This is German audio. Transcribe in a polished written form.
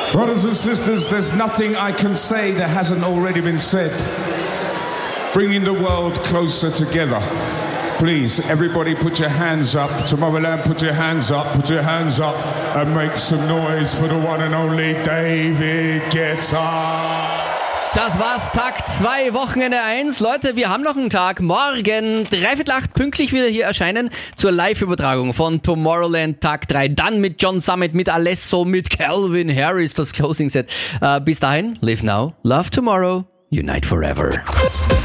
Brothers and sisters, there's nothing I can say that hasn't already been said. Bringing the world closer together. Please, everybody put your hands up. Tomorrowland, put your hands up, and make some noise for the one and only David Guetta. Das war's, Tag 2, Wochenende 1. Leute, wir haben noch einen Tag. Morgen 7:45 pünktlich wieder hier erscheinen zur Live-Übertragung von Tomorrowland Tag 3. Dann mit John Summit, mit Alesso, mit Calvin Harris, das Closing Set. Bis dahin, live now, love tomorrow, unite forever.